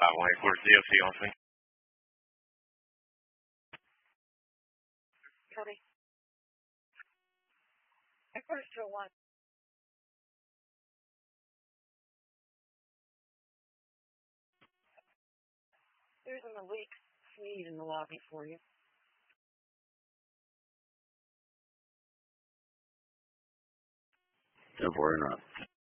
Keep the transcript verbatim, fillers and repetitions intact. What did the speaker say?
five one headquarters D O C on scene. Cody. Headquarters two oh one. There's an Malik Sneed in the lobby for you. ten four or not.